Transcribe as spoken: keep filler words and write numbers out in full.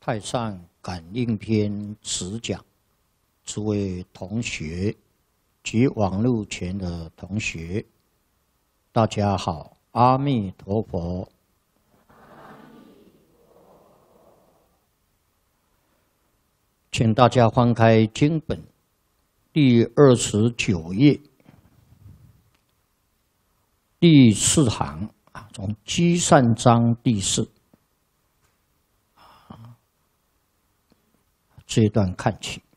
太上感应篇持讲，诸位同学及网络前的同学，大家好，阿弥陀佛。请大家翻开经本第二十九页第四行啊，从积善章第四这一段看起。